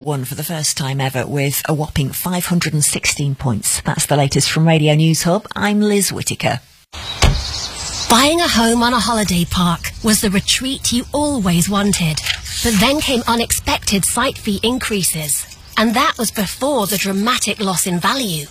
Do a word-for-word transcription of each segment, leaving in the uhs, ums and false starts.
one for the first time ever with a whopping five hundred sixteen points. That's the latest from Radio News Hub. I'm Liz Whittaker. Buying a home on a holiday park was the retreat you always wanted. But then came unexpected site fee increases. And that was before the dramatic loss in value.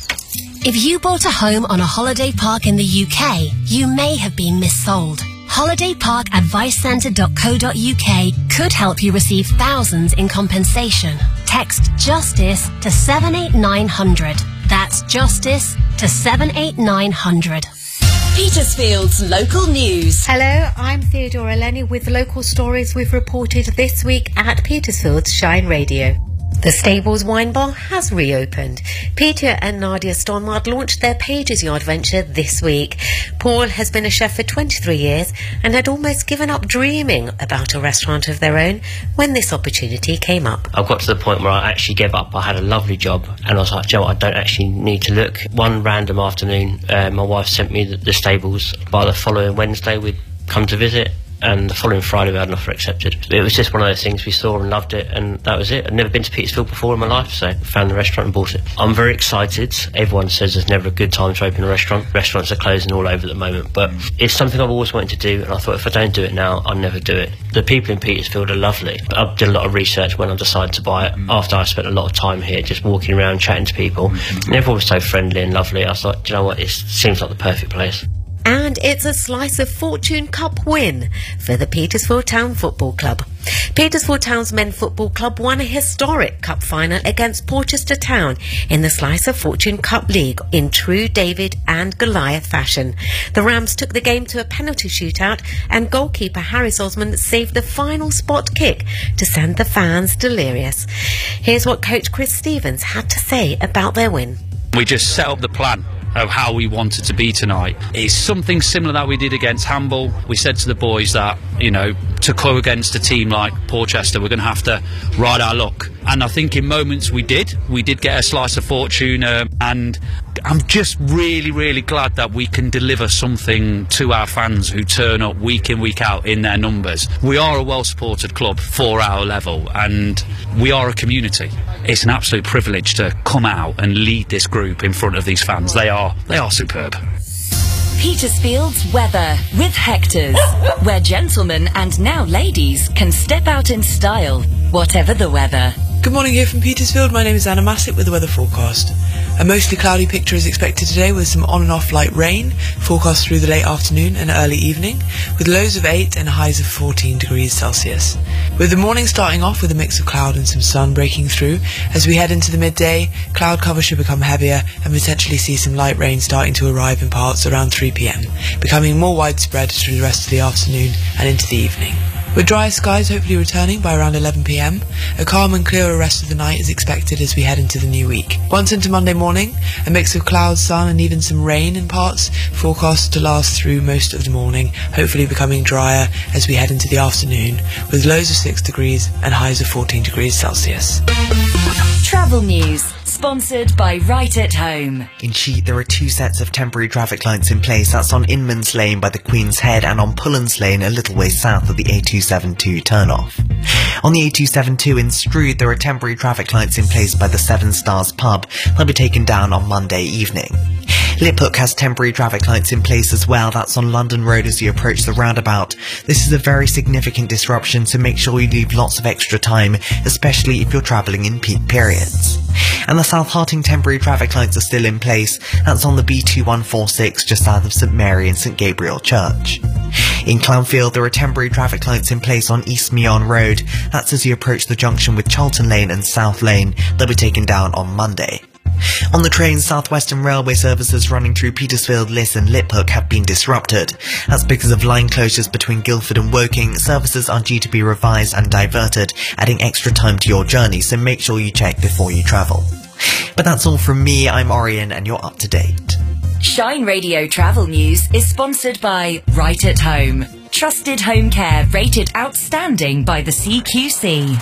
If you bought a home on a holiday park in the U K, you may have been missold. holiday park advice centre dot co dot U K could help you receive thousands in compensation. Text JUSTICE to seven eight nine hundred. That's JUSTICE to seven eight nine hundred. Petersfield's local news. Hello, I'm Theodora Lenny with the local stories we've reported this week at Petersfield's Shine Radio. The Stables Wine Bar has reopened. Peter and Nadia Stormard launched their Pages Yard venture this week. Paul has been a chef for twenty-three years and had almost given up dreaming about a restaurant of their own when this opportunity came up. I got to the point where I actually gave up. I had a lovely job and I was like, Joe, I don't actually need to look. One random afternoon, uh, my wife sent me the, the stables. By the following Wednesday, we'd come to visit. And the following Friday we had an offer accepted. It was just one of those things we saw and loved it, and that was it. I'd never been to Petersfield before in my life, so found the restaurant and bought it. I'm very excited. Everyone says there's never a good time to open a restaurant. Restaurants are closing all over at the moment, but it's something I've always wanted to do, and I thought if I don't do it now, I'll never do it. The people in Petersfield are lovely. I did a lot of research when I decided to buy it, after I spent a lot of time here just walking around chatting to people, and everyone was so friendly and lovely. I was like, do you know what, it seems like the perfect place. And it's a Slice of Fortune Cup win for the Petersfield Town Football Club. Petersfield Town's Men Football Club won a historic cup final against Porchester Town in the Slice of Fortune Cup League in true David and Goliath fashion. The Rams took the game to a penalty shootout and goalkeeper Harris Osmond saved the final spot kick to send the fans delirious. Here's what coach Chris Stevens had to say about their win. We just set up the plan of how we wanted to be tonight. It's something similar that we did against Hamble. We said to the boys that, you know, to go against a team like Porchester, we're going to have to ride our luck. And I think in moments we did. We did get a slice of fortune, uh, and I'm just really, really glad that we can deliver something to our fans who turn up week in, week out in their numbers. We are a well-supported club for our level, and we are a community. It's an absolute privilege to come out and lead this group in front of these fans. They are, they are superb. Petersfield's weather with Hector's, where gentlemen and now ladies can step out in style, whatever the weather. Good morning here from Petersfield. My name is Anna Massett with the weather forecast. A mostly cloudy picture is expected today with some on and off light rain, forecast through the late afternoon and early evening, with lows of eight and highs of fourteen degrees Celsius. With the morning starting off with a mix of cloud and some sun breaking through, as we head into the midday, cloud cover should become heavier and potentially see some light rain starting to arrive in parts around three p m, becoming more widespread through the rest of the afternoon and into the evening. With drier skies hopefully returning by around eleven p m, a calm and clearer rest of the night is expected as we head into the new week. Once into Monday morning, a mix of clouds, sun and even some rain in parts, forecast to last through most of the morning, hopefully becoming drier as we head into the afternoon, with lows of six degrees and highs of fourteen degrees Celsius. Travel news, sponsored by Right at Home. In Sheet, there are two sets of temporary traffic lights in place. That's on Inman's Lane by the Queen's Head and on Pullens Lane a little way south of the A two seventy-two turn-off. On the A two seventy-two in Strood, there are temporary traffic lights in place by the Seven Stars pub. They'll be taken down on Monday evening. Liphook has temporary traffic lights in place as well. That's on London Road as you approach the roundabout. This is a very significant disruption, so make sure you leave lots of extra time, especially if you're travelling in peak periods. And the South Harting temporary traffic lights are still in place. That's on the B two one four six just south of St Mary and St Gabriel Church. In Clownfield, there are temporary traffic lights in place on East Meon Road. That's as you approach the junction with Charlton Lane and South Lane. They'll be taken down on Monday. On the trains, South Western Railway services running through Petersfield, Liss and Liphook have been disrupted. That's because of line closures between Guildford and Woking. Services are due to be revised and diverted, adding extra time to your journey, so make sure you check before you travel. But that's all from me. I'm Orion and you're up to date. Shine Radio Travel News is sponsored by Right at Home. Trusted home care rated outstanding by the C Q C.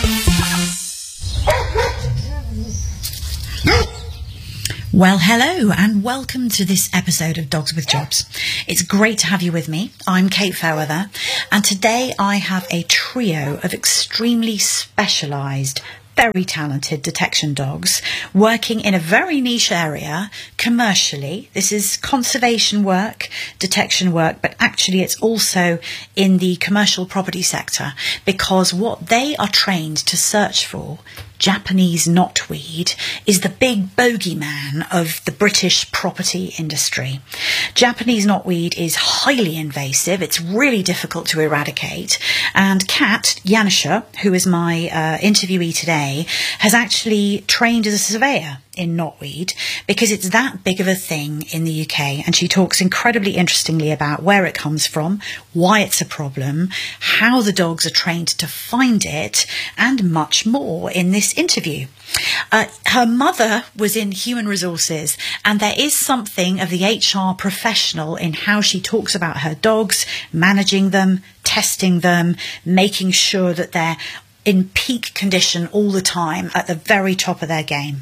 Well, hello and welcome to this episode of Dogs with Jobs. It's great to have you with me. I'm Kate Fairweather, and today I have a trio of extremely specialised very talented detection dogs working in a very niche area commercially. This is conservation work, detection work, but actually it's also in the commercial property sector, because what they are trained to search for, Japanese knotweed, is the big bogeyman of the British property industry. Japanese knotweed is highly invasive. It's really difficult to eradicate. And Kat Yanisha, who is my uh, interviewee today, has actually trained as a surveyor in knotweed because it's that big of a thing in the U K, and she talks incredibly interestingly about where it comes from, why it's a problem, how the dogs are trained to find it, and much more in this interview. Uh, her mother was in human resources, and there is something of the H R professional in how she talks about her dogs, managing them, testing them, making sure that they're in peak condition all the time, at the very top of their game.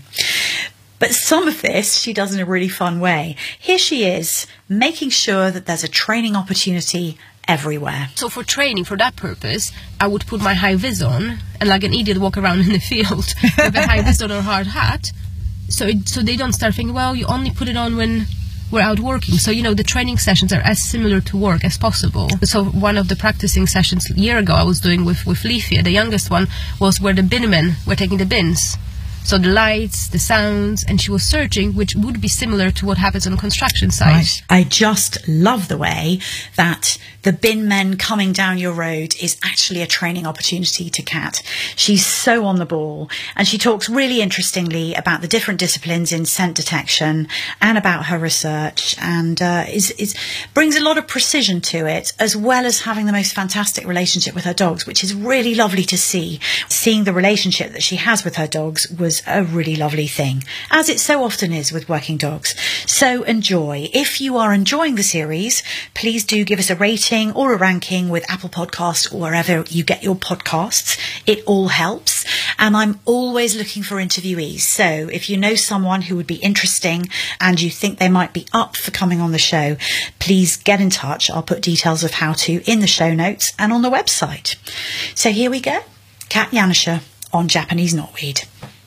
But some of this she does in a really fun way. Here she is, making sure that there's a training opportunity everywhere. So for training, for that purpose, I would put my high vis on and like an idiot walk around in the field with a high vis on or hard hat. So, it, so they don't start thinking, well, you only put it on when we're out working. So, you know, the training sessions are as similar to work as possible. So one of the practicing sessions a year ago I was doing with, with Leafy, the youngest one, was where the binmen were taking the bins. So the lights, the sounds, and she was searching, which would be similar to what happens on a construction site. Right. I just love the way that the bin men coming down your road is actually a training opportunity to Kat. She's so on the ball, and she talks really interestingly about the different disciplines in scent detection and about her research, and uh, is, is brings a lot of precision to it, as well as having the most fantastic relationship with her dogs, which is really lovely to see. Seeing the relationship that she has with her dogs was a really lovely thing, as it so often is with working dogs. So enjoy. If you are enjoying the series, please do give us a rating or a ranking with Apple Podcasts or wherever you get your podcasts. It all helps. And I'm always looking for interviewees. So if you know someone who would be interesting and you think they might be up for coming on the show, please get in touch. I'll put details of how to in the show notes and on the website. So here we go. Kat Yanisha on Japanese knotweed.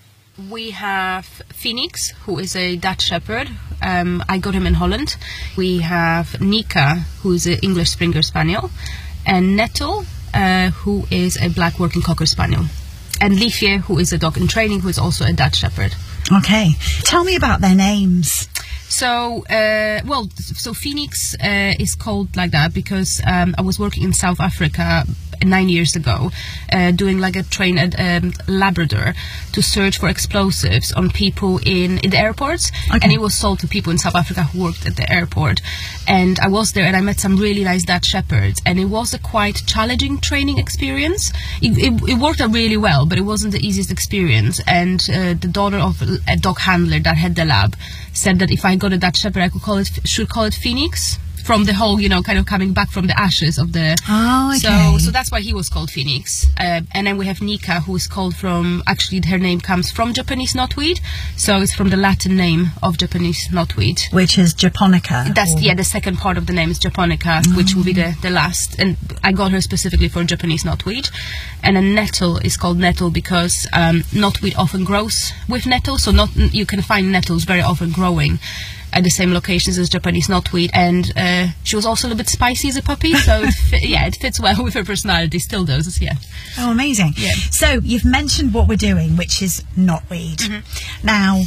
We have Phoenix, who is a Dutch Shepherd. Um, I got him in Holland. We have Nika, who is an English Springer Spaniel. And Nettle, uh, who is a Black Working Cocker Spaniel. And Leafy, who is a dog in training, who is also a Dutch Shepherd. Okay. Tell me about their names. So, uh, well, so Phoenix uh, is called like that because um, I was working in South Africa nine years ago, uh, doing like a train at um, Labrador to search for explosives on people in, in the airports. Okay. And it was sold to people in South Africa who worked at the airport. And I was there and I met some really nice Dutch Shepherds, and it was a quite challenging training experience. It, it, it worked out really well, but it wasn't the easiest experience. And uh, the daughter of a dog handler that had the lab said that if I got a Dutch Shepherd, I could call it, should call it Phoenix. From the whole, you know, kind of coming back from the ashes of the... Oh, okay. So, so that's why he was called Phoenix. Uh, and then we have Nika, who is called from... Actually, her name comes from Japanese knotweed. So it's from the Latin name of Japanese knotweed. Which is Japonica. That's, or... yeah, the second part of the name is Japonica, mm. which will be the, the last. And I got her specifically for Japanese knotweed. And then Nettle is called Nettle because um, knotweed often grows with nettle. So not, you can find nettles very often growing at the same locations as Japanese knotweed, and uh, she was also a little bit spicy as a puppy, so it fi- yeah, it fits well with her personality. Still does, yeah. Oh, amazing! Yeah. So you've mentioned what we're doing, which is knotweed. Mm-hmm. Now,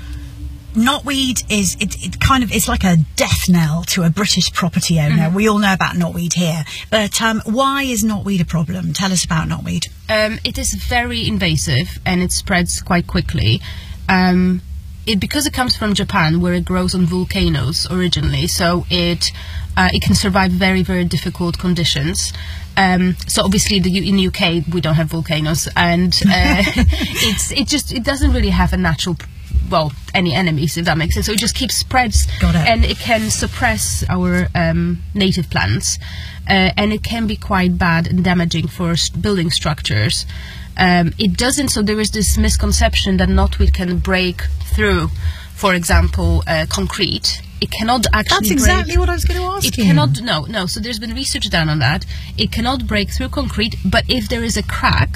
knotweed is it, it kind of it's like a death knell to a British property owner. Mm-hmm. We all know about knotweed here, but um, why is knotweed a problem? Tell us about knotweed. Um, it is very invasive and it spreads quite quickly. Um, It, because it comes from Japan, where it grows on volcanoes originally, so it uh, it can survive very, very difficult conditions. Um, so obviously, the, in the U K we don't have volcanoes, and uh, it's it just it doesn't really have a natural, well, any enemies, if that makes sense. So it just keeps spreads, Got it. and it can suppress our um, native plants, uh, and it can be quite bad and damaging for st- building structures. Um, it doesn't, so there is this misconception that knotweed can break through, for example, uh, concrete. It cannot actually That's exactly break, what I was going to ask It you. cannot, no, no, so there's been research done on that. It cannot break through concrete, but if there is a crack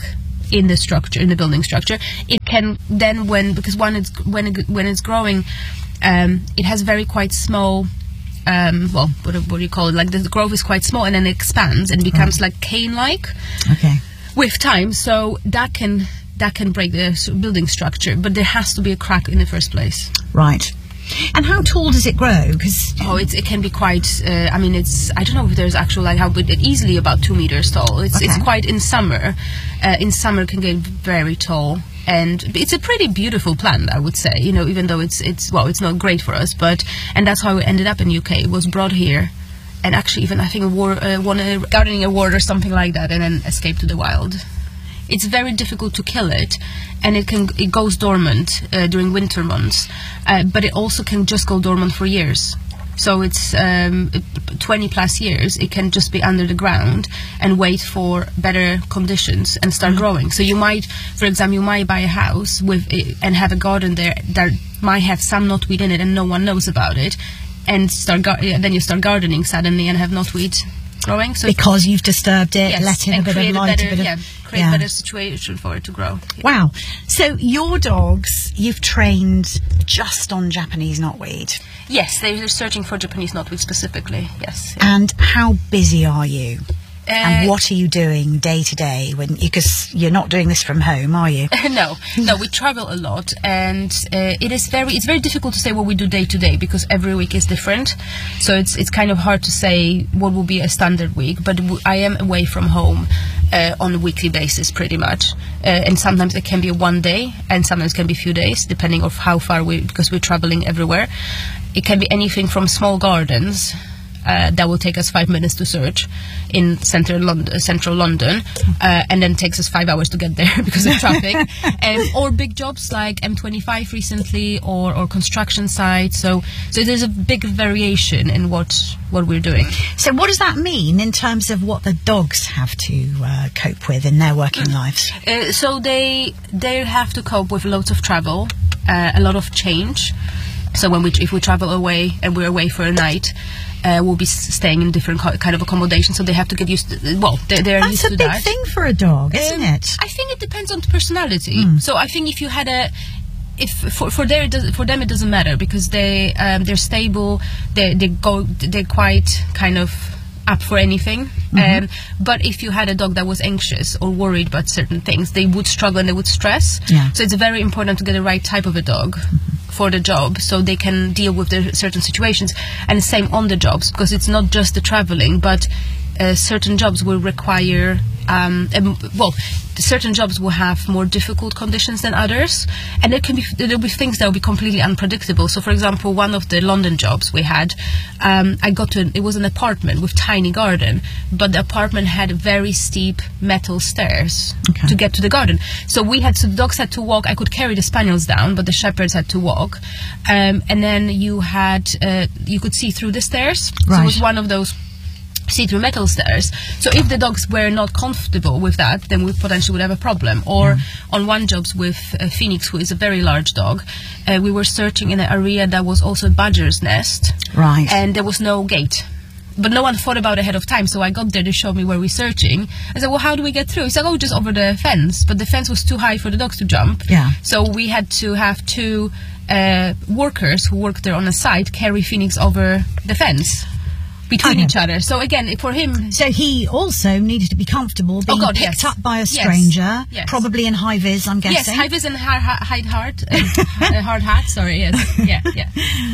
in the structure, in the building structure. It can then, when because when it's when it, when it's growing, um, it has very quite small. Um, well, what, what do you call it? Like the growth is quite small, and then it expands and becomes mm. like cane-like. Okay. With time, so that can that can break the building structure, but there has to be a crack in the first place. Right. And how tall does it grow? Because oh, it's, it can be quite. Uh, I mean, it's. I don't know if there's actual like how, but easily about two meters tall. It's okay. It's quite in summer. Uh, in summer, it can get very tall, and it's a pretty beautiful plant, I would say. You know, even though it's it's well, it's not great for us, but and that's how it ended up in U K. It was brought here, and actually even I think award, uh, won a gardening award or something like that, and then escaped to the wild. It's very difficult to kill it, and it can it goes dormant uh, during winter months, uh, but it also can just go dormant for years. So it's um, twenty plus years. It can just be under the ground and wait for better conditions and start mm-hmm. growing. So you might, for example, you might buy a house with and have a garden there that might have some knotweed in it, and no one knows about it, and start gar- then you start gardening suddenly and have knotweed growing. So because you've disturbed it, yes, let in a bit of light, better, a bit of yeah, create yeah. a better situation for it to grow. Yeah. Wow. So your dogs, you've trained just on Japanese knotweed? Yes, they're searching for Japanese knotweed specifically, yes. Yeah. And how busy are you? Uh, and what are you doing day to day? When because you're not doing this from home, are you? no, no. We travel a lot, and uh, it is very it's very difficult to say what we do day to day because every week is different. So it's it's kind of hard to say what will be a standard week. But w- I am away from home uh, on a weekly basis, pretty much, uh, and sometimes it can be one day, and sometimes it can be a few days, depending on how far we because we're traveling everywhere. It can be anything from small gardens. Uh, that will take us five minutes to search in central London, central London, uh, and then takes us five hours to get there because of traffic. um, or big jobs like M twenty-five recently, or, or construction sites. So, so there's a big variation in what what we're doing. So, what does that mean in terms of what the dogs have to uh, cope with in their working mm. lives? Uh, so they they have to cope with loads of travel, uh, a lot of change. So when we if we travel away and we're away for a night. Uh, will be staying in different co- kind of accommodation, so they have to get used to. Well, they're, they're That's used to that. That's a big thing for a dog, isn't um, it? I think it depends on the personality. Mm. So I think if you had a, if for for their for them it doesn't matter because they um, they're stable. They they go they're quite kind of up for anything. Mm-hmm. Um, but if you had a dog that was anxious or worried about certain things, they would struggle and they would stress. Yeah. So it's very important to get the right type of a dog. Mm-hmm. For the job, so they can deal with the certain situations, and the same on the jobs because it's not just the traveling, but uh, certain jobs will require um, um, well, certain jobs will have more difficult conditions than others, and there can be there'll be things that will be completely unpredictable. So, for example, one of the London jobs we had, um, I got to it was an apartment with tiny garden, but the apartment had very steep metal stairs okay. to get to the garden. So we had so the dogs had to walk. I could carry the spaniels down, but the shepherds had to walk, um, and then you had uh, you could see through the stairs. Right. So it was one of those see-through metal stairs. So if the dogs were not comfortable with that, then we potentially would have a problem. Or yeah. on one jobs with uh, Phoenix, who is a very large dog, uh, we were searching in an area that was also a badger's nest. Right. And there was no gate. But no one thought about it ahead of time, so I got there to show me where we're searching. I said, well, how do we get through? He said, oh, just over the fence. But the fence was too high for the dogs to jump. Yeah. So we had to have two uh, workers who worked there on the site carry Phoenix over the fence. Between okay. each other. So again, for him... So he also needed to be comfortable being oh God, picked yes. up by a stranger, yes. Yes. probably in high-vis, I'm guessing. Yes, high-vis and hard, hard, hard, uh, hard hat, sorry, yes. Yeah, yeah.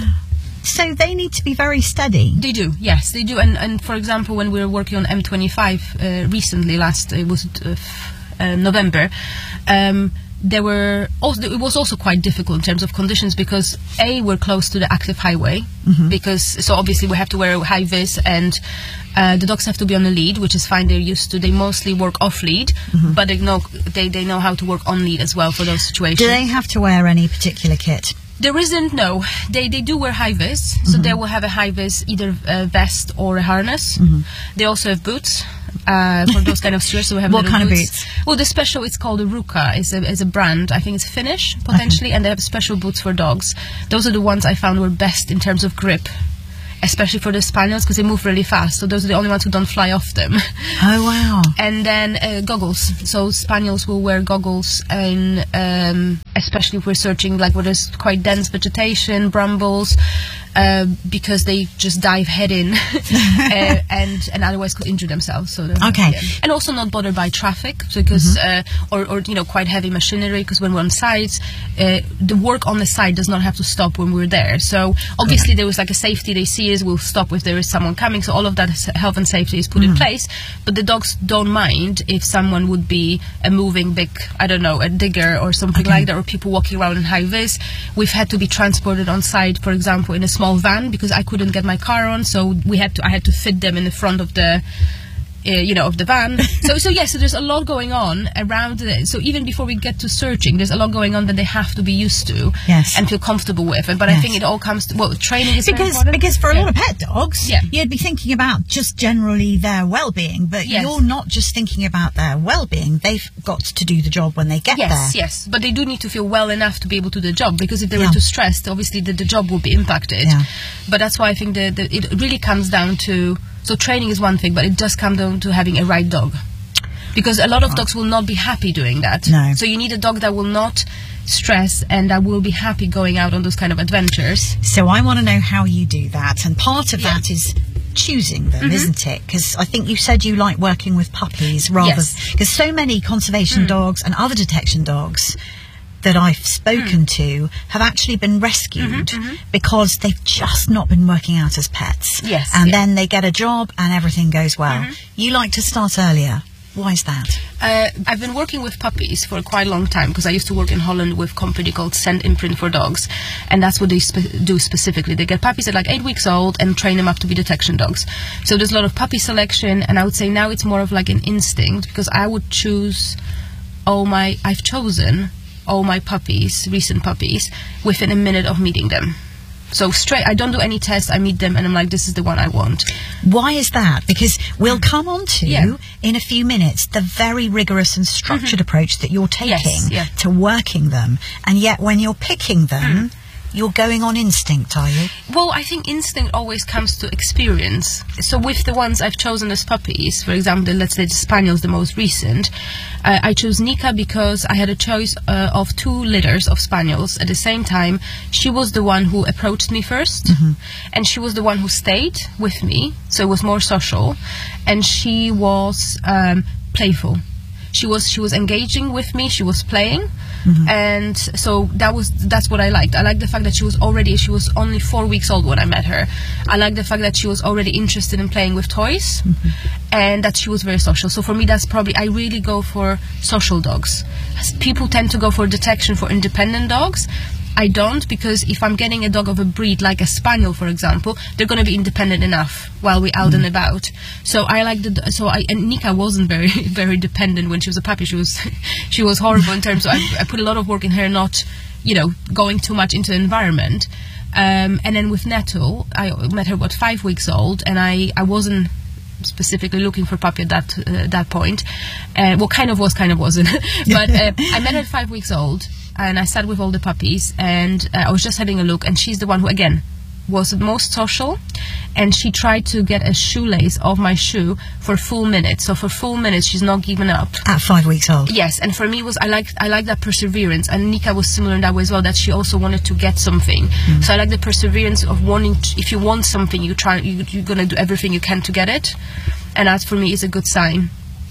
So they need to be very steady. They do, yes, they do. And, and for example, when we were working on M twenty-five uh, recently, last, it was uh, uh, November, um, there were also, it was also quite difficult in terms of conditions because A, we're close to the active highway mm-hmm. because so obviously we have to wear a high vis and uh, the dogs have to be on a lead, which is fine. They're used to. They mostly work off lead, mm-hmm. but they know they they know how to work on lead as well for those situations. Do they have to wear any particular kit? There isn't, no. They they do wear high vis, mm-hmm. so they will have a high vis, either a vest or a harness. Mm-hmm. They also have boots uh, for those kind of steers. So we have what kind boots. of boots? Well, the special, it's called a Ruka. It's a, it's a brand. I think it's Finnish, potentially, okay. and they have special boots for dogs. Those are the ones I found were best in terms of grip. especially for the spaniels, because they move really fast. So those are the only ones who don't fly off them. Oh wow! And then uh, goggles. So spaniels will wear goggles, and um, especially if we're searching like where there's quite dense vegetation, brambles. Uh, because they just dive head in uh, and and otherwise could injure themselves. So okay, yeah. And also not bothered by traffic because mm-hmm. uh, or or you know quite heavy machinery, because when we're on sites, uh, the work on the site does not have to stop when we're there. So obviously okay. there was like a safety. They see us, we'll stop if there is someone coming. So all of that health and safety is put mm. in place. But the dogs don't mind if someone would be a moving big, I don't know, a digger or something okay. like that, or people walking around in high vis. We've had to be transported on site, for example, in a small van because I couldn't get my car on, so we had to I had to fit them in the front of the uh, you know of the van. so so yes yeah, so there's a lot going on around it. So even before we get to searching, there's a lot going on that they have to be used to yes. and feel comfortable with. But yes. I think it all comes to well training is because very important. because for a yeah. lot of pet dogs yeah. you'd be thinking about just generally their well-being, but yes. you're not just thinking about their well-being. They've got to do the job when they get yes, there. Yes, yes, but they do need to feel well enough to be able to do the job, because if they yeah. were too stressed, obviously the, the job will be impacted. Yeah. But that's why I think that it really comes down to, so training is one thing, but it does come down to having a right dog. Because a lot of dogs will not be happy doing that. No. So you need a dog that will not stress and that will be happy going out on those kind of adventures. So I want to know how you do that, and part of yeah. that is choosing them, mm-hmm. isn't it? Because I think you said you like working with puppies rather, because yes. so many conservation mm. dogs and other detection dogs that I've spoken mm. to have actually been rescued mm-hmm, mm-hmm. because they've just not been working out as pets. Yes, and yeah. then they get a job and everything goes well. Mm-hmm. You like to start earlier. Why is that? Uh, I've been working with puppies for quite a long time, because I used to work in Holland with a company called Scent Imprint for Dogs, and that's what they spe- do specifically. They get puppies at like eight weeks old and train them up to be detection dogs. So there's a lot of puppy selection, and I would say now it's more of like an instinct, because I would choose all my, I've chosen all my puppies, recent puppies, within a minute of meeting them. So straight, I don't do any tests, I meet them and I'm like, this is the one I want. Why is that? Because we'll come on to, yeah. in a few minutes, the very rigorous and structured mm-hmm. approach that you're taking yes, yeah. to working them. And yet when you're picking them, mm. you're going on instinct, are you? Well, I think instinct always comes to experience. So with the ones I've chosen as puppies, for example, let's say the Spaniel's the most recent, uh, I chose Nika because I had a choice uh, of two litters of Spaniels at the same time. She was the one who approached me first, mm-hmm. and she was the one who stayed with me, so it was more social, and she was um, playful. She was she was engaging with me. She was playing, mm-hmm. and so that was that's what I liked. I liked the fact that she was already she was only four weeks old when I met her. I liked the fact that she was already interested in playing with toys, mm-hmm. and that she was very social. So for me, that's probably I really go for social dogs. People tend to go for detection for independent dogs. I don't, because if I'm getting a dog of a breed like a Spaniel, for example, they're going to be independent enough while we're out mm. and about. So I like the so I and Nika wasn't very very dependent when she was a puppy. She was she was horrible in terms of I, I put a lot of work in her not you know going too much into the environment. Um, and then with Nettle, I met her about five weeks old, and I I wasn't specifically looking for a puppy at that uh, that point. Uh, well, kind of was, kind of wasn't. But uh, I met her at five weeks old. And I sat with all the puppies, and uh, I was just having a look, and she's the one who, again, was the most social, and she tried to get a shoelace off my shoe for a full minute. So for full minutes, she's not given up. At five weeks old? Yes, and for me, was I like I like that perseverance, and Nika was similar in that way as well, that she also wanted to get something. Mm. So I like the perseverance of wanting, to, if you want something, you try, you, you're going to do everything you can to get it, and that for me is a good sign.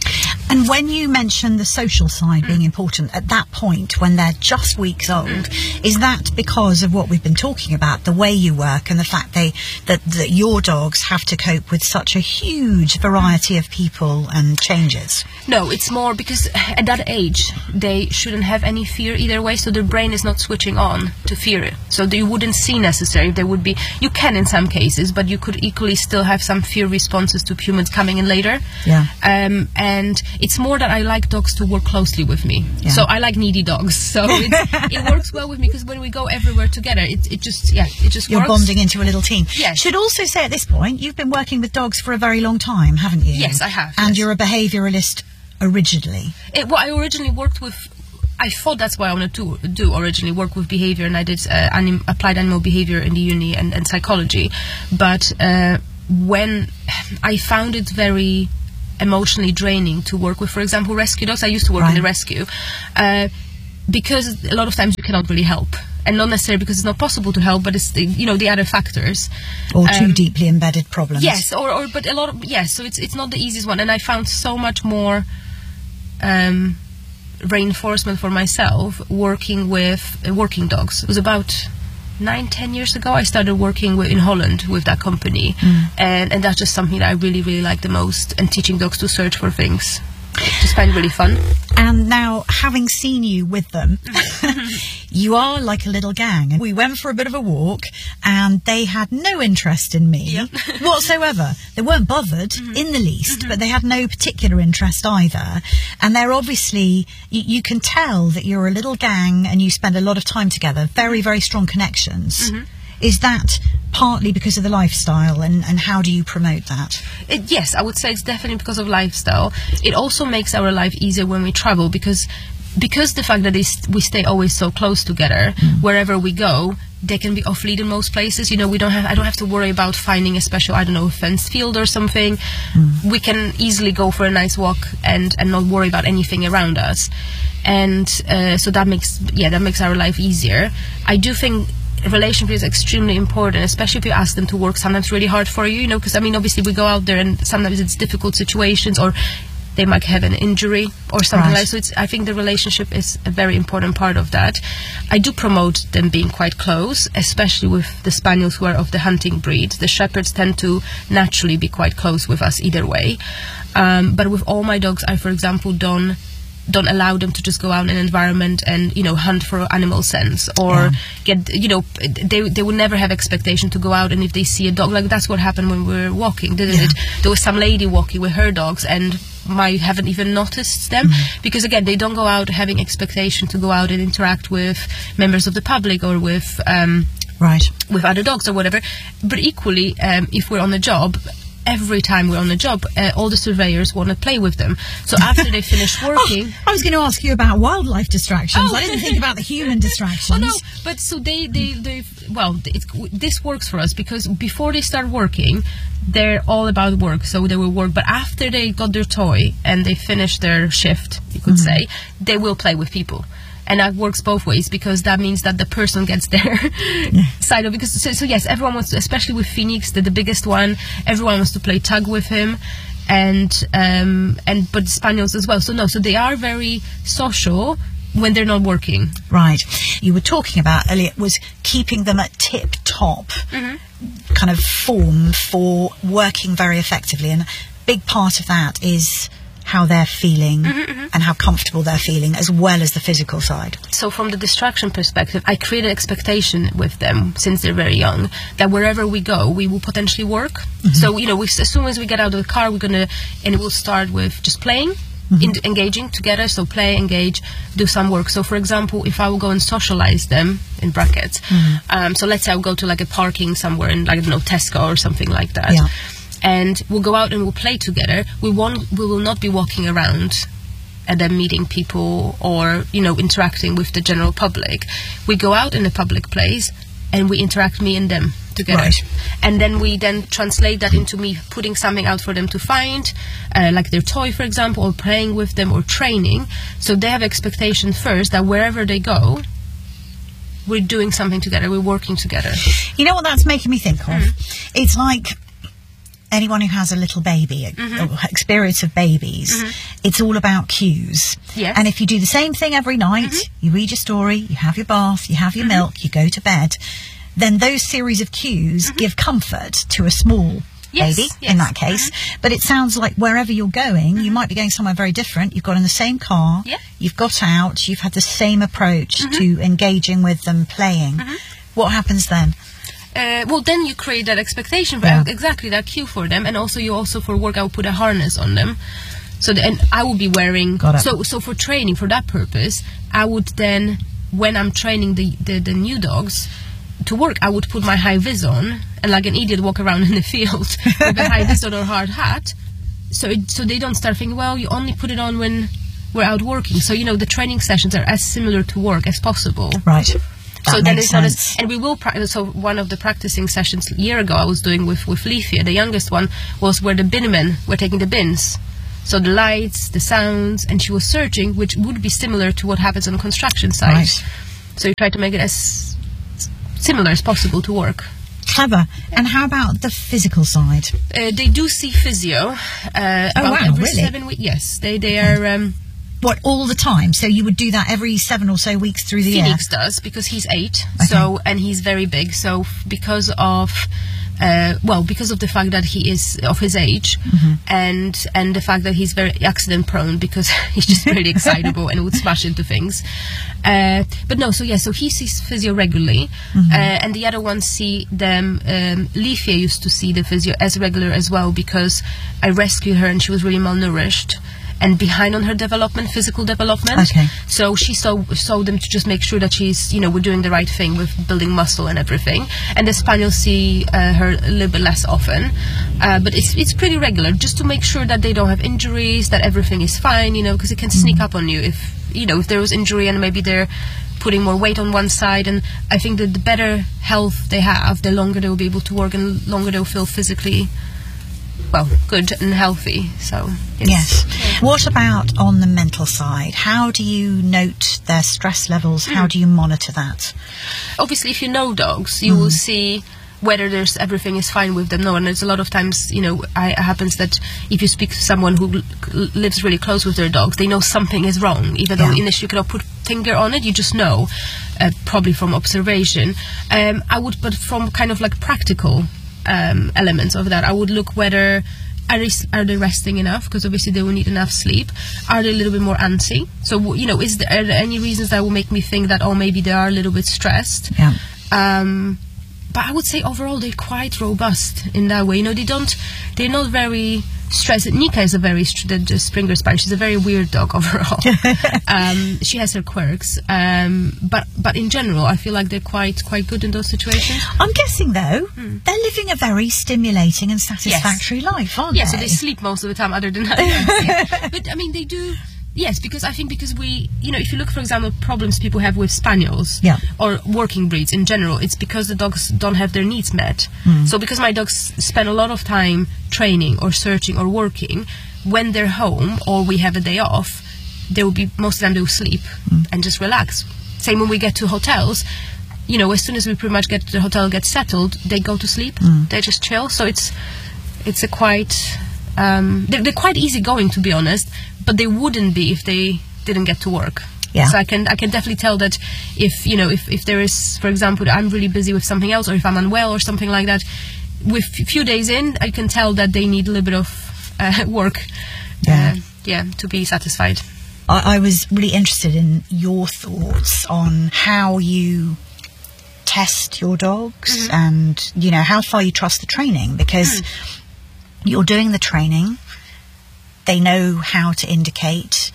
And when you mention the social side mm. being important at that point when they're just weeks old, mm. is that because of what we've been talking about, the way you work and the fact they that, that your dogs have to cope with such a huge variety of people and changes? No, it's more because at that age they shouldn't have any fear either way, so their brain is not switching on to fear. So you wouldn't see necessarily if there would be, you can in some cases, but you could equally still have some fear responses to humans coming in later. Yeah. Um, and it's more that I like dogs to work closely with me. Yeah. So I like needy dogs. So it, it works well with me because when we go everywhere together, it, it just, yeah, it just You're works. You're bonding into a little team. Yes. Should also say at this point, you've been working with dogs for a very long time, haven't you? Yes, I have. And yes. you're a behaviouralist originally. It, well, I originally worked with I thought that's what I wanted to do originally, work with behavior, and I did uh, anim- applied animal behavior in the uni and, and psychology. But uh, when I found it very emotionally draining to work with, for example, rescue dogs. I used to work Right. in the rescue. Uh, because a lot of times you cannot really help. And not necessarily because it's not possible to help, but it's the, you know, the other factors. Or too Um, deeply embedded problems. Yes, or, or but a lot of, yes, so it's it's not the easiest one. And I found so much more um, reinforcement for myself working with uh, working dogs. It was about nine, ten years ago I started working with, in Holland with that company. Mm. And, and that's just something that I really, really like the most, and teaching dogs to search for things. Just find really fun. And now, having seen you with them, you are like a little gang. And we went for a bit of a walk, and they had no interest in me Yep. whatsoever. They weren't bothered in the least, but they had no particular interest either. And they're obviously, you, you can tell that you're a little gang and you spend a lot of time together, very, very strong connections. Is that partly because of the lifestyle, and, and how do you promote that? It, yes, I would say it's definitely because of lifestyle. It also makes our life easier when we travel, because because the fact that they st- we stay always so close together, wherever we go, they can be off lead in most places. You know, we don't have I don't have to worry about finding a special, I don't know, fenced field or something. We can easily go for a nice walk and and not worry about anything around us. And uh, so that makes yeah that makes our life easier. I do think relationship is extremely important, especially if you ask them to work sometimes really hard for you, you know, because I mean obviously we go out there and sometimes it's difficult situations, or they might have an injury or something Right. like that. So it's, I think the relationship is a very important part of that. I do promote them being quite close, especially with the spaniels who are of the hunting breed. The shepherds tend to naturally be quite close with us either way. Um, but with all my dogs, I, for example, don't don't allow them to just go out in an environment and, you know, hunt for animal scents, or Yeah. get, you know, they they would never have expectation to go out, and if they see a dog, like that's what happened when we were walking, didn't Yeah. it? There was some lady walking with her dogs, and I haven't even noticed them, because again, they don't go out having expectation to go out and interact with members of the public or with um, Right. with other dogs or whatever. But equally, um, if we're on a job, every time we're on a job, uh, all the surveyors want to play with them. So after they finish working... Oh, I was going to ask you about wildlife distractions. Oh. I didn't think about the human distractions. Oh no, but so they, they, they well, it, this works for us, because before they start working, they're all about work, so they will work. But after they got their toy and they finish their shift, you could say, they will play with people. And that works both ways, because that means that the person gets their side of it. Because so, so yes, everyone wants to, especially with Phoenix, the, the biggest one, everyone wants to play tug with him, and um, and but Spaniels as well. So no, so they are very social when they're not working. Right. You were talking about, Elliot, was keeping them at tip-top kind of form for working very effectively. And a big part of that is how they're feeling and how comfortable they're feeling, as well as the physical side. So from the distraction perspective, I create an expectation with them since they're very young that wherever we go, we will potentially work. So, you know, we, as soon as we get out of the car, we're going to, and we'll start with just playing, in, engaging together. So play, engage, do some work. So for example, if I will go and socialize them, in brackets, um, so let's say I'll go to like a parking somewhere in, like, I don't know, Tesco or something like that. Yeah. And we'll go out and we'll play together. We won't, we will not be walking around and then meeting people or, you know, interacting with the general public. We go out in a public place and we interact, me and them together. Right. And then we then translate that into me putting something out for them to find, uh, like their toy, for example, or playing with them or training. So they have expectation first that wherever they go, we're doing something together, we're working together. You know what that's making me think of? It's like anyone who has a little baby, or experience of babies, it's all about cues. Yes. And if you do the same thing every night, you read your story, you have your bath, you have your milk, you go to bed, then those series of cues give comfort to a small Yes, baby, yes. in that case. But it sounds like wherever you're going, you might be going somewhere very different. You've got in the same car, Yeah. you've got out, you've had the same approach to engaging with them, playing. What happens then? Uh, well, then you create that expectation, for, Yeah. exactly that cue for them, and also you also for work I will put a harness on them, so the, and I will be wearing. Got it. So so for training, for that purpose, I would then, when I'm training the the, the new dogs to work, I would put my high vis on and like an idiot walk around in the field with a high vis on or hard hat, so it, so they don't start thinking, well, you only put it on when we're out working. So, you know, the training sessions are as similar to work as possible. Right. That So then makes it's not as, sense. and we will practice. So one of the practicing sessions a year ago I was doing with with Leafia, the youngest one, was where the binmen were taking the bins. So the lights, the sounds, and she was searching, which would be similar to what happens on a construction site. Right. So you try to make it as similar as possible to work. Clever. And how about the physical side? Uh, they do see physio. Uh, Oh, about wow, every really? seven weeks. Yes, they they are. Um, What, all the time? So you would do that every seven or so weeks through the year? Phoenix does, because he's eight. Okay. So and he's very big. So f- because of uh, well, because of the fact that he is of his age, Mm-hmm. and and the fact that he's very accident prone, because he's just really excitable and would smash into things. Uh, but no, so yeah, so he sees physio regularly, Mm-hmm. uh, and the other ones see them. Um, Leafia used to see the physio as regular as well, because I rescued her and she was really malnourished and behind on her development, physical development. Okay. So she saw saw them to just make sure that she's, you know, we're doing the right thing with building muscle and everything. And the spaniels see uh, her a little bit less often, uh, but it's it's pretty regular, just to make sure that they don't have injuries, that everything is fine, you know, because it can sneak up on you if you know if there was injury and maybe they're putting more weight on one side. And I think that the better health they have, the longer they will be able to work and longer they'll feel physically, well, good and healthy. So it's, Yes. What about on the mental side? How do you note their stress levels? How do you monitor that? obviously if you know dogs, you will see whether there's everything is fine with them. No, and there's a lot of times, you know, I, it happens that if you speak to someone who l- lives really close with their dogs, they know something is wrong, even though Yeah. initially you cannot put finger on it. You just know, uh, probably from observation. Um, I would, but from kind of like practical um, elements of that, I would look whether are they, are they resting enough, because obviously they will need enough sleep. Are they a little bit more antsy? So, you know, is there, are there any reasons that will make me think that, oh, maybe they are a little bit stressed? Yeah. Um, but I would say overall they're quite robust in that way. You know, they don't, they're not very stressed. Nika is a very, str- the, the Springer Spaniel, she's a very weird dog overall. um, she has her quirks. Um, but, but in general, I feel like they're quite, quite good in those situations. I'm guessing, though, they're living a very stimulating and satisfactory life, aren't Yeah, they? so they sleep most of the time other than that. Yeah. But I mean, they do. Yes, because I think because we, you know, if you look, for example, problems people have with spaniels Yeah. or working breeds in general, it's because the dogs don't have their needs met. So because my dogs spend a lot of time training or searching or working, when they're home or we have a day off, they will be, most of the time they will sleep and just relax. Same when we get to hotels, you know, as soon as we pretty much get to the hotel, get settled, they go to sleep, they just chill. So it's, it's a quite, um, they're, they're quite easygoing, to be honest, but they wouldn't be if they didn't get to work. Yeah. So I can I can definitely tell that if, you know, if, if there is, for example, I'm really busy with something else, or if I'm unwell or something like that, with a few days in, I can tell that they need a little bit of uh, work, Yeah. uh, yeah, to be satisfied. I, I was really interested in your thoughts on how you test your dogs and, you know, how far you trust the training, because you're doing the training, they know how to indicate,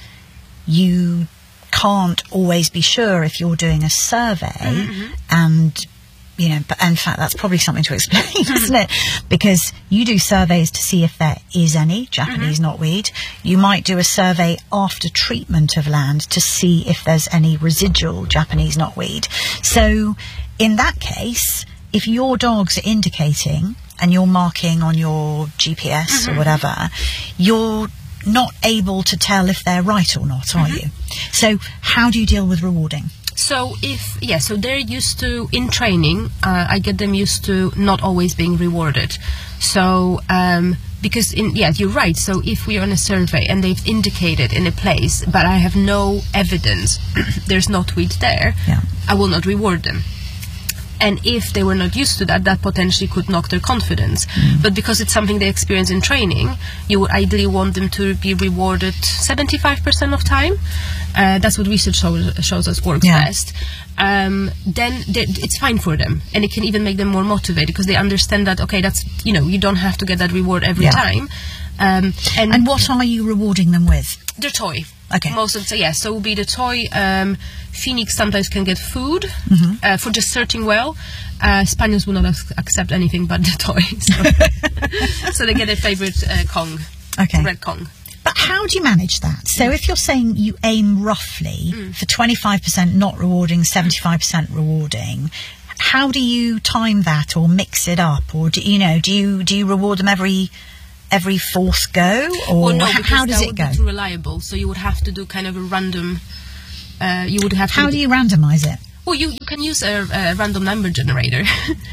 you can't always be sure if you're doing a survey, and you know, but in fact that's probably something to explain, isn't it? Because you do surveys to see if there is any Japanese knotweed. You might do a survey after treatment of land to see if there's any residual Japanese knotweed. So in that case, if your dogs are indicating and you're marking on your G P S or whatever, you're not able to tell if they're right or not, are you? So how do you deal with rewarding? So if, yeah, so they're used to, in training, uh, I get them used to not always being rewarded. So, um, because, in, yeah, you're right. So if we are on a survey and they've indicated in a place, but I have no evidence there's knotweed there, Yeah. I will not reward them. And if they were not used to that, that potentially could knock their confidence. But because it's something they experience in training, you would ideally want them to be rewarded seventy-five percent of time. Uh, that's what research shows, shows us works Yeah. best. Um, then they, it's fine for them. And it can even make them more motivated, because they understand that, okay, that's, you know, you don't have to get that reward every Yeah. time. Um, and, And what are you rewarding them with? their toy. Okay. Most of the, yeah, so it will be the toy. Um, Phoenix sometimes can get food uh, for just searching well. Uh, Spaniels will not ac- accept anything but the toy. So, so they get their favorite uh, Kong, Okay. red Kong. But how do you manage that? So if you're saying you aim roughly Mm. for twenty-five percent not rewarding, seventy-five percent rewarding, how do you time that or mix it up? Or, do you know, do you do you reward them every every fourth go? Or Well, no, h- because how does that it would go? be too reliable. So you would have to do kind of a random. Uh, you would have. To How do you randomise it? Well, you, you can use a, a random number generator.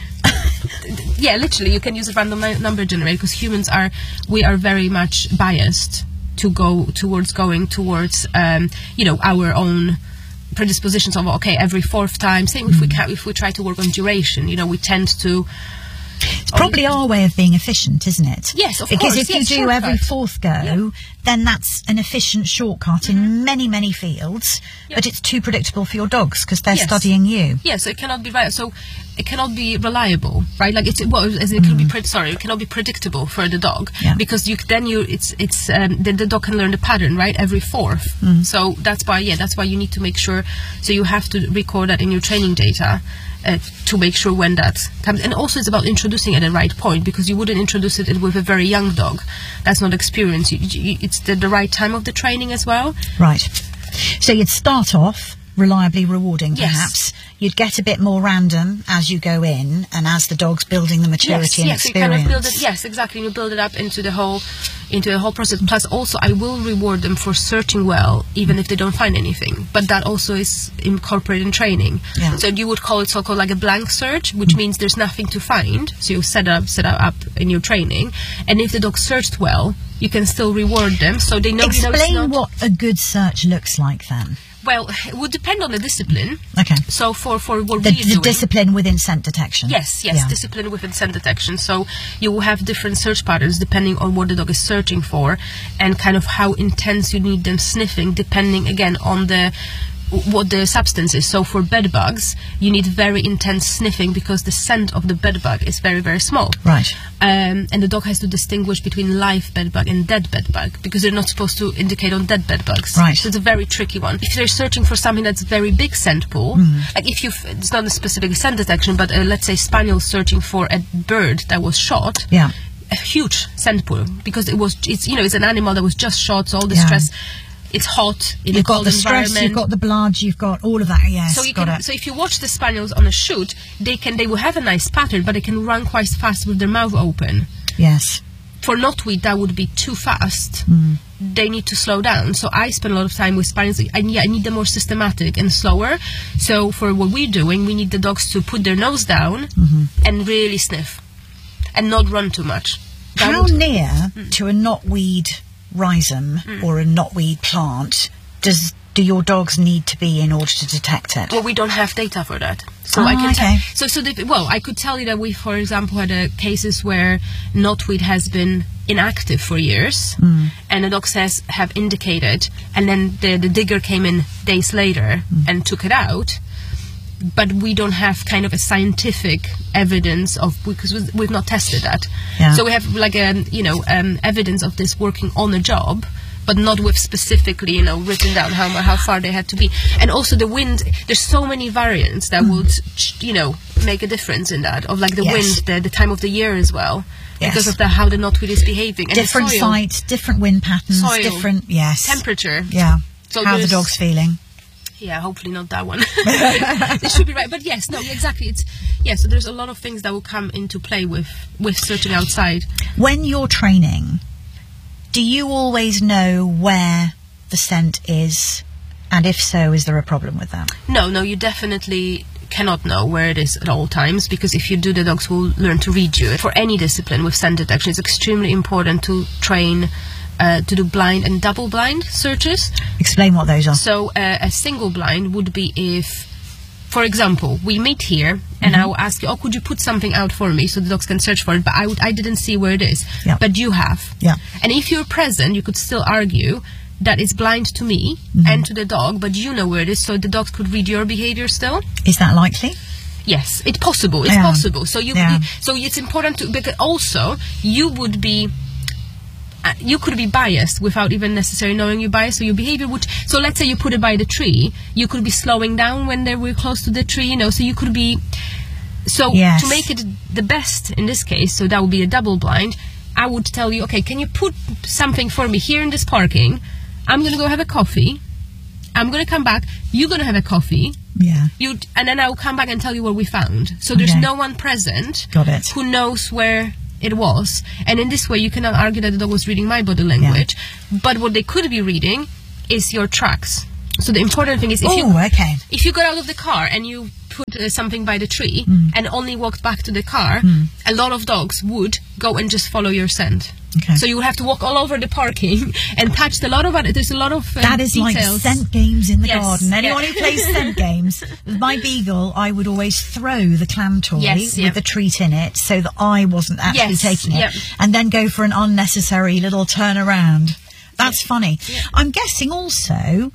Yeah, literally, you can use a random nu- number generator because humans are we are very much biased to go towards going towards um, you know our own predispositions of okay every fourth time. Same if we ca- if we try to work on duration, you know, we tend to. It's probably our way of being efficient, isn't it? Yes, of because course, if you yes, do shortcut. every fourth go, Yeah. then that's an efficient shortcut in many, many fields, Yeah. but it's too predictable for your dogs because they're Yes. studying you. Yeah, so it cannot be right. So it cannot be reliable, right? Like it's well, as it can be pre- sorry, it cannot be predictable for the dog Yeah. because you then you it's it's um, the, the dog can learn the pattern right every fourth. So that's why yeah, that's why you need to make sure. So you have to record that in your training data. Uh, to make sure when that comes, and also it's about introducing at the right point because you wouldn't introduce it with a very young dog that's not experienced. You, you, it's the, the right time of the training as well. Right. So you'd start off reliably rewarding, Yes. perhaps. You'd get a bit more random as you go in and as the dog's building the maturity yes, and yes, you experience. kind of build it. Yes, exactly. You build it up into the whole, into the whole process. Plus, also, I will reward them for searching well, even if they don't find anything. But that also is incorporated in training. Yeah. So you would call it so-called like a blank search, which means there's nothing to find. So you set up, set up in your training, and if the dog searched well, you can still reward them. So they know. you know, it's Explain not, what a good search looks like then. Well, it would depend on the discipline. Okay. So for for what The, we're the doing, discipline within scent detection. Yes, yes, Yeah. discipline within scent detection. So you will have different search patterns depending on what the dog is searching for and kind of how intense you need them sniffing depending again on the what the substance is. So for bed bugs, you need very intense sniffing because the scent of the bed bug is very, very small. Right. Um, and the dog has to distinguish between live bed bug and dead bed bug because they're not supposed to indicate on dead bed bugs. Right. So it's a very tricky one. If they're searching for something that's very big scent pool, like if you, it's not a specific scent detection, but uh, let's say spaniel searching for a bird that was shot. Yeah. A huge scent pool because it was, it's you know, it's an animal that was just shot, so all the Yeah. stress. It's hot in You've a got cold the stress, environment. you've got the blood, you've got all of that, yes. So you got can, it. so if you watch the spaniels on a shoot, they can they will have a nice pattern, but they can run quite fast with their mouth open. Yes. For knotweed, that would be too fast. Mm. They need to slow down. So I spend a lot of time with spaniels. I need, I need them more systematic and slower. So for what we're doing, we need the dogs to put their nose down Mm-hmm. and really sniff, and not run too much. That How would- near to a knotweed rhizome or a knotweed plant does do your dogs need to be in order to detect it? Well, we don't have data for that. So Oh, I can okay. tell. So, so the, well, I could tell you that we, for example, had uh, cases where knotweed has been inactive for years, Mm. and the dogs has have indicated, and then the the digger came in days later Mm. and took it out. But we don't have kind of a scientific evidence of because we- we've not tested that. Yeah. So we have like a you know um, evidence of this working on a job, but not with specifically you know written down how mu- how far they had to be. And also the wind. There's so many variants that would ch- you know make a difference in that of like the Yes. wind, the the time of the year as well, Yes. because of the how the knotweed is behaving. And the Different soil, sites, different wind patterns, Soil. different, yes. temperature. Yeah. So How the there's- dog's feeling. Yeah, hopefully not that one. It should be right, but yes, no, exactly. It's yeah. So there's a lot of things that will come into play with with searching outside. When you're training, do you always know where the scent is? And if so, is there a problem with that? No, no, you definitely cannot know where it is at all times because if you do, the dogs will learn to read you. For any discipline with scent detection, it's extremely important to train. Uh, to do blind and double blind searches. Explain what those are. So uh, a single blind would be if, for example, we meet here and I will ask you, oh, could you put something out for me so the dogs can search for it? But I, would, I didn't see where it is. Yeah. But you have. Yeah. And if you're present, you could still argue that it's blind to me and to the dog, but you know where it is, so the dogs could read your behavior still. Is that likely? Yes, it's possible. It's Yeah. possible. So you, Yeah. you, so it's important to because also you would be. Uh, you could be biased without even necessarily knowing you're biased. So your behavior would. So let's say you put it by the tree, you could be slowing down when they were close to the tree. You know, so you could be. So Yes. to make it the best in this case, so that would be a double blind. I would tell you, okay, can you put something for me here in this parking? I'm going to go have a coffee. I'm going to come back. You're going to have a coffee. Yeah. You and then I'll come back and tell you what we found. So there's Okay. no one present Got it. who knows where it was. And in this way, you cannot argue that the dog was reading my body language. But what they could be reading is your tracks. So the important thing is if you Oh, okay. if you got out of the car and you put uh, something by the tree Mm. and only walked back to the car, Mm. a lot of dogs would go and just follow your scent. Okay. So you would have to walk all over the parking and touch a lot of it. There's a lot of uh, That is like details. scent games in the Yes, garden. Anyone yeah. who plays scent games, with my beagle, I would always throw the clam toy Yes, with yeah. the treat in it so that I wasn't actually Yes, taking it, yep. and then go for an unnecessary little turnaround. That's funny. I'm guessing also,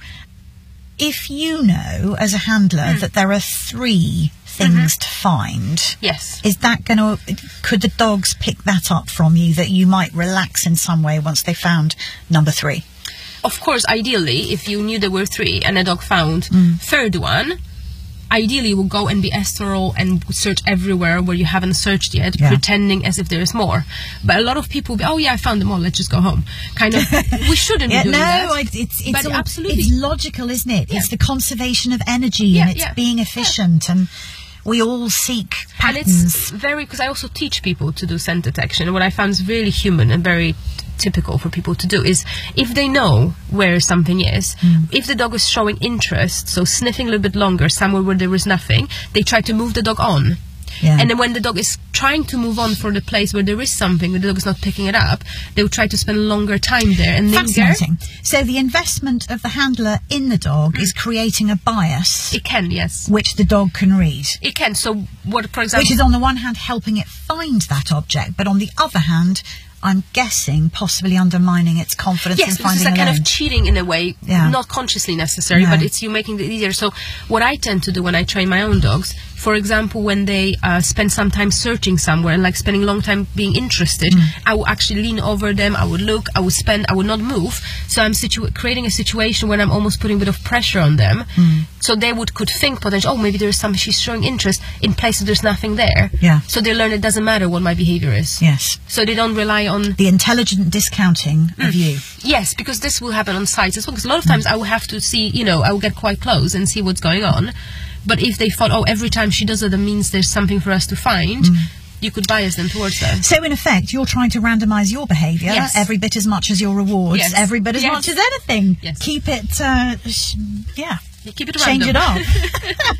if you know as a handler Mm. that there are three things to find, Yes. is that going to, could the dogs pick that up from you, that you might relax in some way once they found number three? Of course, ideally, if you knew there were three and a dog found Mm. third one, ideally you will go and be as thorough and search everywhere where you haven't searched yet, Yeah. pretending as if there is more. But a lot of people will be, oh yeah, I found them all, let's just go home. Kind of, we shouldn't Yeah, be doing no, that. I- it's it's But all, absolutely. it's logical, isn't it? Yeah. It's the conservation of energy Yeah, and it's yeah. being efficient, and we all seek And patterns. it's very, because I also teach people to do scent detection, and what I found is really human and very typical for people to do is, if they know where something is, Mm. if the dog is showing interest, so sniffing a little bit longer somewhere where there is nothing, they try to move the dog on. Yeah. And then when the dog is trying to move on for the place where there is something, where the dog is not picking it up, they will try to spend longer time there and linger. Fascinating. So the investment of the handler in the dog is creating a bias, It can, yes. which the dog can read. It can. So what, for example... Which is on the one hand helping it find that object, but on the other hand, I'm guessing possibly undermining its confidence Yes, in because it's finding a a kind lane. of cheating in a way, Yeah. not consciously necessary, No. but it's you making it easier. So what I tend to do when I train my own dogs, for example, when they uh, spend some time searching somewhere and like spending a long time being interested, Mm. I will actually lean over them, I would look, I would spend, I would not move. So I'm situ- creating a situation where I'm almost putting a bit of pressure on them. Mm. So they would could think potentially, oh, maybe there's some, she's showing interest in places there's nothing there. Yeah. So they learn it doesn't matter what my behavior is. Yes. So they don't rely on The intelligent discounting of you. Yes, because this will happen on sites as well. Because a lot of times I will have to see, you know, I will get quite close and see what's going on. But if they thought, oh, every time she does it, that means there's something for us to find, you could bias them towards that. So in effect, you're trying to randomise your behaviour Yes. every bit as much as your rewards, Yes. every bit as Yes. much as anything. Yes. Keep it, uh, sh- yeah, You keep it change it random. up.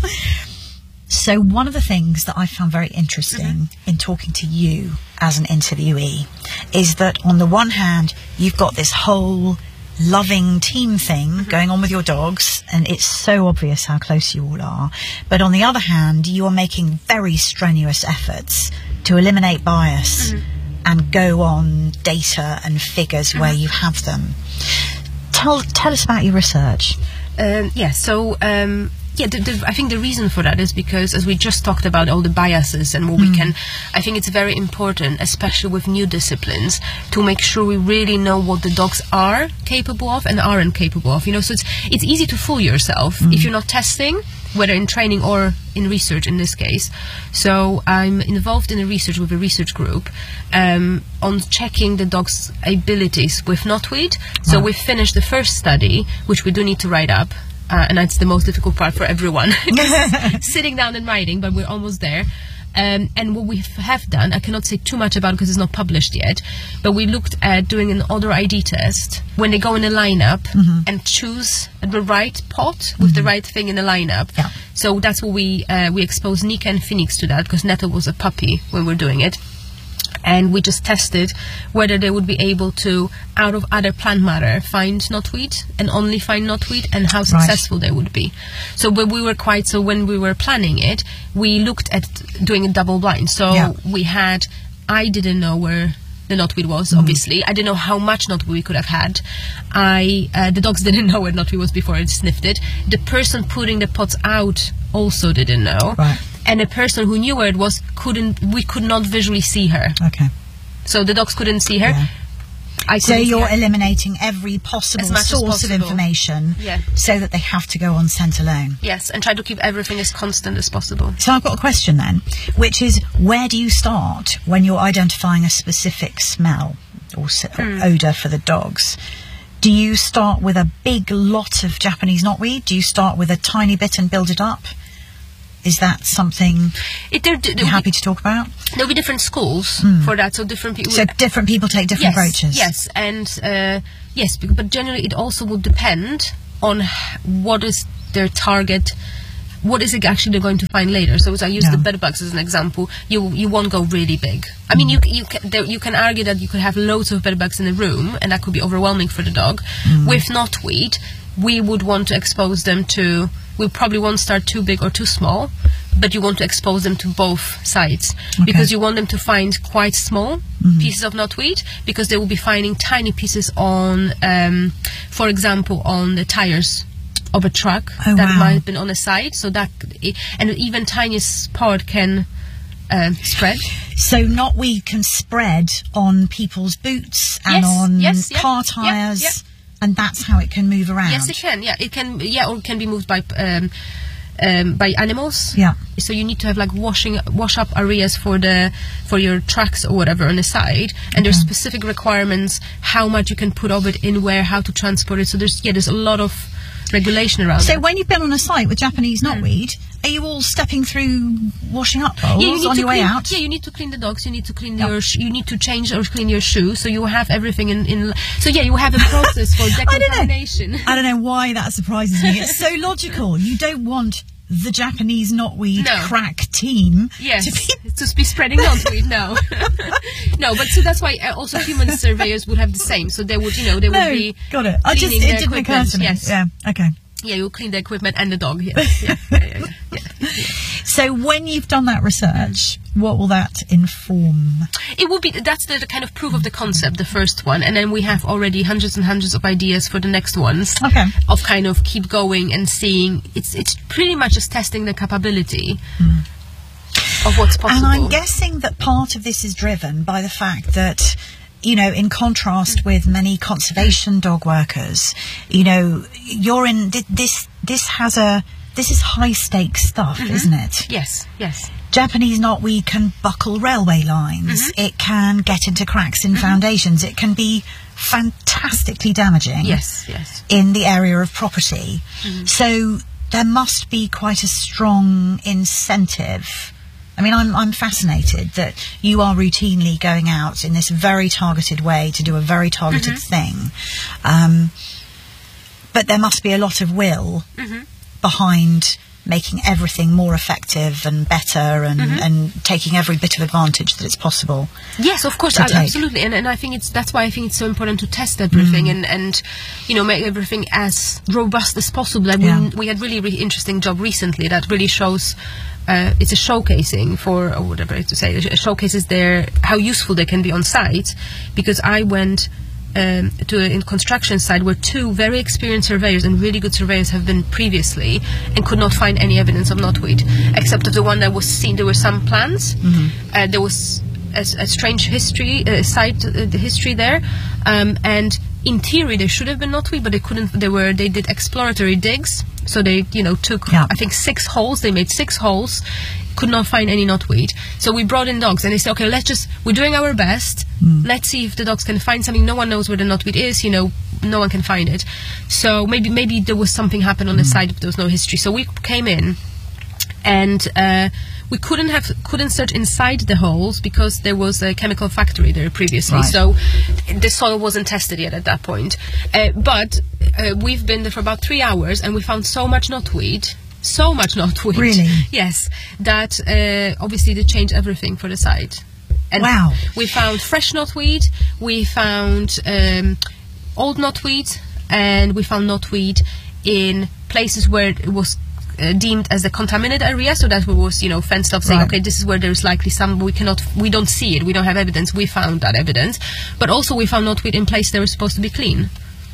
So one of the things that I found very interesting in talking to you as an interviewee is that on the one hand, you've got this whole loving team thing going on with your dogs, and it's so obvious how close you all are. But on the other hand, you are making very strenuous efforts to eliminate bias and go on data and figures where you have them. Tell, tell us about your research. Um, yeah, so um, yeah, the, the, I think the reason for that is because, as we just talked about, all the biases and what we can, I think it's very important, especially with new disciplines, to make sure we really know what the dogs are capable of and aren't capable of. You know, so it's it's easy to fool yourself if you're not testing, whether in training or in research in this case. So I'm involved in a research with a research group um, on checking the dog's abilities with knotweed. So Wow. we've finished the first study, which we do need to write up. Uh, and that's the most difficult part for everyone, sitting down and writing, but we're almost there. Um, and what we have done, I cannot say too much about it because it's not published yet, but we looked at doing an odor I D test when they go in a lineup and choose the right pot with the right thing in the lineup. Yeah. So that's what we uh, we exposed Nika and Phoenix to that, because Nettle was a puppy when we were doing it. And we just tested whether they would be able to, out of other plant matter, find knotweed and only find knotweed, and how successful they would be. So when we were quite, so when we were planning it, we looked at doing a double blind. So Yeah. we had, I didn't know where the knotweed was, obviously. I didn't know how much knotweed we could have had. I, uh, the dogs didn't know where knotweed was before I sniffed it. The person putting the pots out also didn't know. Right. And the person who knew where it was couldn't, we could not visually see her. Okay. So the dogs couldn't see her. Yeah. I So couldn't- you're yeah. eliminating every possible As much as source of possible. information Yeah. so that they have to go on scent alone. Yes, and try to keep everything as constant as possible. So I've got a question then, which is, where do you start when you're identifying a specific smell or, s- or Hmm. odour for the dogs? Do you start with a big lot of Japanese knotweed? Do you start with a tiny bit and build it up? Is that something It, there, there, you're happy to talk about? There'll be different schools for that, so different people. So different people take different yes, approaches? Yes, and uh, yes, bec- but generally it also would depend on h- what is their target. What is it actually they're going to find later? So as I use Yeah. the bed bugs as an example, you you won't go really big. I mean, you you can, there, you can argue that you could have loads of bed bugs in a room, and that could be overwhelming for the dog. With knotweed, we would want to expose them to. We probably won't start too big or too small, but you want to expose them to both sides because you want them to find quite small pieces of knotweed, because they will be finding tiny pieces on, um, for example, on the tires of a truck Oh, that wow. might have been on the side. So that, and even tiniest part can uh, spread. So knotweed can spread on people's boots and Yes, on yes, yeah, car yeah, tyres, yeah. and that's how it can move around. Yes, it can. Yeah, it can. Yeah, or it can be moved by um, um, by animals. Yeah. So you need to have like washing wash up areas for the for your trucks or whatever on the side, and there's specific requirements how much you can put of it in where, how to transport it. So there's yeah, there's a lot of regulation around. So it. when you've been on a site with Japanese knotweed, are you all stepping through washing up bowls Yeah, you need on to your way clean, out? Yeah, you need to clean the dogs. You need to clean Yep. your. Sh- you need to change or clean your shoes. So you have everything in. in so yeah, you have a process for I don't know. decontamination. I don't know why that surprises me. It's so logical. You don't want the Japanese knotweed No. crack team Yes, to be... to be spreading knotweed. No, no, but so that's why uh, also human surveyors would have the same. So they would, you know, they No, would be. got it. I just, cleaning it the didn't occur equipment, to me. yes. Yeah, okay. Yeah, you clean the equipment and the dog. Yes. yeah, yeah, yeah, yeah, yeah. So when you've done that research, what will that inform? It will be that's the, the kind of proof of the concept, the first one, and then we have already hundreds and hundreds of ideas for the next ones. Okay. Of kind of keep going and seeing. It's it's pretty much just testing the capability of what's possible. And I'm guessing that part of this is driven by the fact that, you know, in contrast with many conservation dog workers, you know, you're in thi- this. This has a. This is high stakes stuff, isn't it? Yes, yes. Japanese knotweed can buckle railway lines. It can get into cracks in foundations. It can be fantastically damaging. Yes, yes. In the area of property. So there must be quite a strong incentive. I mean, I'm I'm fascinated that you are routinely going out in this very targeted way to do a very targeted thing. Um, but there must be a lot of will behind making everything more effective and better and, and taking every bit of advantage that it's possible. Yes, of course, to ab- take. absolutely, and and I think it's that's why I think it's so important to test everything and and you know make everything as robust as possible. Like Yeah. we, we had really really interesting job recently that really shows. Uh, it's a showcasing for or whatever to say. It showcases their how useful they can be on site, because I went. Um, to a in construction site where two very experienced surveyors and really good surveyors have been previously and could not find any evidence of knotweed except of the one that was seen. There were some plants. Uh, there was a, a strange history uh, site uh, the history there, um, and in theory there should have been knotweed, but they couldn't. They were they did exploratory digs, so they you know took Yeah. I think six holes. They made six holes. Could not find any knotweed. So we brought in dogs and they said, okay, let's just, we're doing our best. Let's see if the dogs can find something. No one knows where the knotweed is, you know, no one can find it. So maybe maybe there was something happened on the side, but there was no history. So we came in and uh, we couldn't have couldn't search inside the holes because there was a chemical factory there previously. Right. So the soil wasn't tested yet at that point. Uh, but uh, we've been there for about three hours and we found so much knotweed. So much knotweed. Really? Yes. That uh, obviously they changed everything for the site. And Wow. we found fresh knotweed, we found um, old knotweed, and we found knotweed in places where it was uh, deemed as a contaminated area, so that was, you know, fenced off, saying, Right. okay, this is where there's likely some, we cannot, we don't see it, we don't have evidence, we found that evidence. But also we found knotweed in places that were supposed to be clean.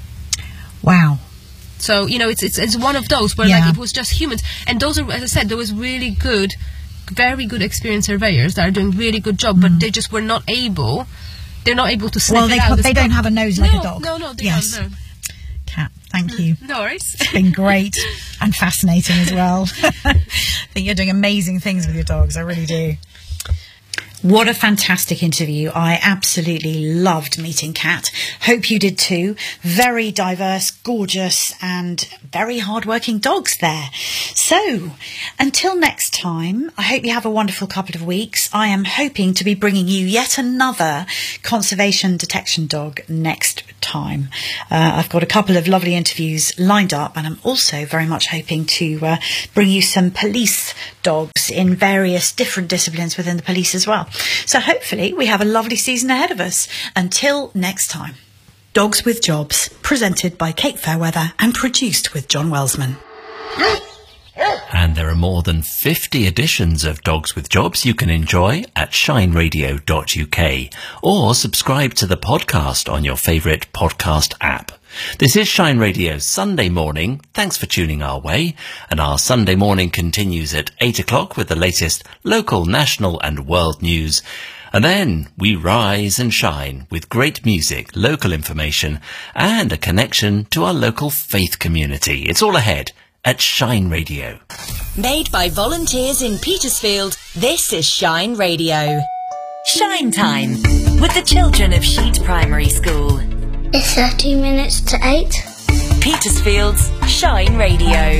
Wow. So, you know, it's it's, it's one of those where Yeah. like it was just humans. And those are, as I said, there was really good, very good experienced surveyors that are doing really good job, but they just were not able they're not able to sniff Well, they it out. can't- It's they don't not- have a nose like no, a dog. No, no, they Yes. don't. No. Kat, thank you. No worries. It's been great and fascinating as well. I think you're doing amazing things with your dogs. I really do. What a fantastic interview. I absolutely loved meeting Kat. Hope you did too. Very diverse, gorgeous and very hard-working dogs there. So, until next time, I hope you have a wonderful couple of weeks. I am hoping to be bringing you yet another conservation detection dog next time. Uh, I've got a couple of lovely interviews lined up, and I'm also very much hoping to uh, bring you some police dogs in various different disciplines within the police as well. So hopefully we have a lovely season ahead of us. Until next time. Dogs with Jobs, presented by Kate Fairweather and produced with John Welsman. And there are more than fifty editions of Dogs with Jobs you can enjoy at shine radio dot U K, or subscribe to the podcast on your favourite podcast app. This is Shine Radio Sunday morning. Thanks for tuning our way. And our Sunday morning continues at eight o'clock with the latest local, national and world news. And then we rise and shine with great music, local information and a connection to our local faith community. It's all ahead at Shine Radio. Made by volunteers in Petersfield, this is Shine Radio. Shine Time with the children of Sheet Primary School. It's thirty minutes to eight. Petersfield's Shine Radio.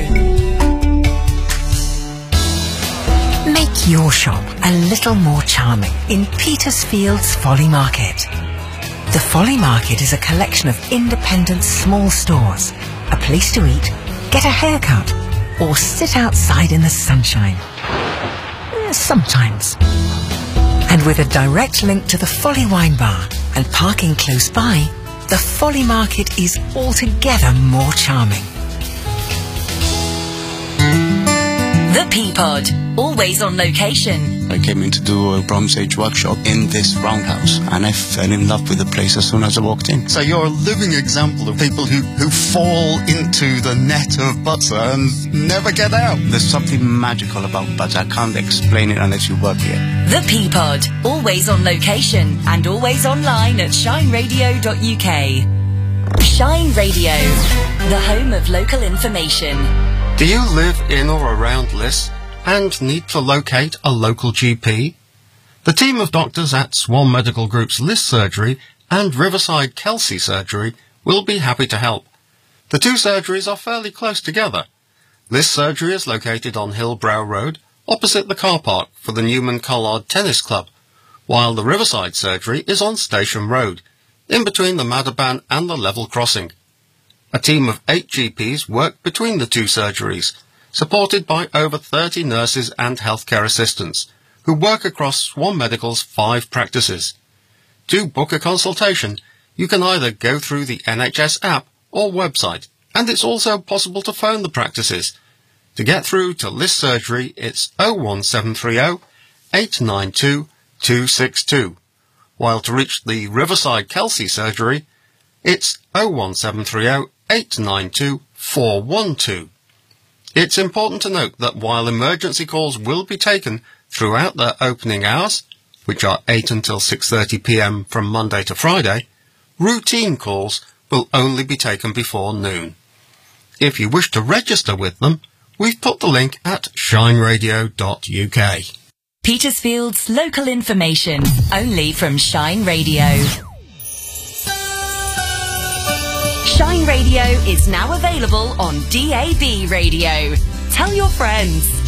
Make your shop a little more charming in Petersfield's Folly Market. The Folly Market is a collection of independent small stores, a place to eat, get a haircut, or sit outside in the sunshine. Eh, Sometimes. And with a direct link to the Folly Wine Bar and parking close by, the Folly Market is altogether more charming. The Peapod, always on location. I came in to do a Bronze Age workshop in this roundhouse, and I fell in love with the place as soon as I walked in. So you're a living example of people who, who fall into the net of butter and never get out. There's something magical about butter. I can't explain it unless you work here. The Peapod, always on location and always online at shine radio dot U K. Shine Radio, the home of local information. Do you live in or around Liss and need to locate a local G P? The team of doctors at Swan Medical Group's Liss Surgery and Riverside Kelsey Surgery will be happy to help. The two surgeries are fairly close together. Liss Surgery is located on Hillbrow Road, opposite the car park for the Newman Collard Tennis Club, while the Riverside Surgery is on Station Road, in between the Madderban and the level crossing. A team of eight G Ps work between the two surgeries, supported by over thirty nurses and healthcare assistants, who work across Swan Medical's five practices. To book a consultation, you can either go through the N H S app or website, and it's also possible to phone the practices. To get through to Liss Surgery, it's oh one seven three oh, eight nine two, two six two, while to reach the Riverside Kelsey Surgery, it's oh one seven three oh, eight nine two, four one two. It's important to note that while emergency calls will be taken throughout their opening hours, which are eight until six thirty p m from Monday to Friday, routine calls will only be taken before noon. If you wish to register with them, we've put the link at shine radio dot U K. Petersfield's local information, only from Shine Radio. Shine Radio is now available on D A B radio. Tell your friends.